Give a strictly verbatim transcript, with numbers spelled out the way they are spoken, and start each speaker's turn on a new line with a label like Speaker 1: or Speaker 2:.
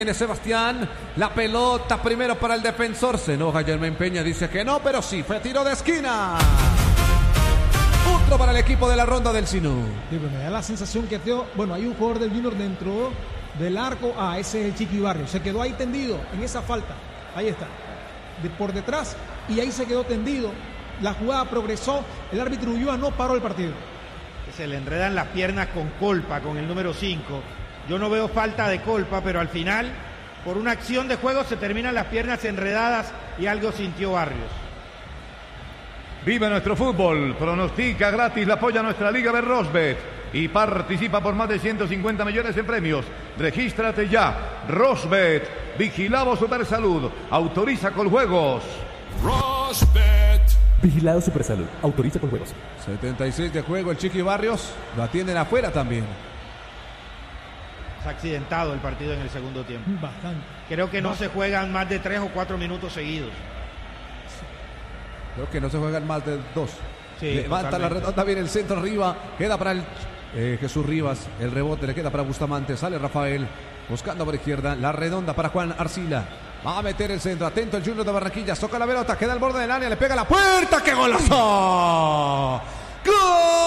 Speaker 1: Viene Sebastián, la pelota primero para el defensor. Se enoja Germán Peña, dice que no, pero sí, fue tiro de esquina. Otro para el equipo de la Ronda del Sinú.
Speaker 2: Sí, pues me da la sensación que Teo, bueno, hay un jugador del Junior dentro del arco. Ah, ese es el Chiqui Barrio. Se quedó ahí tendido en esa falta. Ahí está. De por detrás y ahí se quedó tendido. La jugada progresó. El árbitro Ulloa no paró el partido.
Speaker 3: Se le enredan las piernas con Colpa, con el número cinco. Yo no veo falta de Colpa, pero al final, por una acción de juego, se terminan las piernas enredadas y algo sintió Barrios.
Speaker 4: Vive nuestro fútbol, pronostica gratis, la apoya nuestra Liga de Rosbet y participa por más de ciento cincuenta millones en premios. Regístrate ya. Rosbet, Vigilado Supersalud, autoriza con juegos.
Speaker 5: Rosbet.
Speaker 6: Vigilado Supersalud, autoriza con juegos.
Speaker 1: setenta y seis de juego, el Chiqui Barrios lo atienden afuera también.
Speaker 3: Se ha accidentado el partido en el segundo tiempo.
Speaker 2: Bastante.
Speaker 3: Creo que no se juegan más de tres o cuatro minutos seguidos.
Speaker 1: Creo que no se juegan más de dos.
Speaker 3: Sí,
Speaker 1: levanta
Speaker 3: totalmente.
Speaker 1: la redonda, viene el centro arriba, queda para el eh, Jesús Rivas, el rebote le queda para Bustamante, sale Rafael, buscando por izquierda, la redonda para Juan Arcila. Va a meter el centro, atento el Junior de Barranquilla, toca la pelota, queda al borde del área, le pega a la puerta, ¡qué golazo! ¡Gol!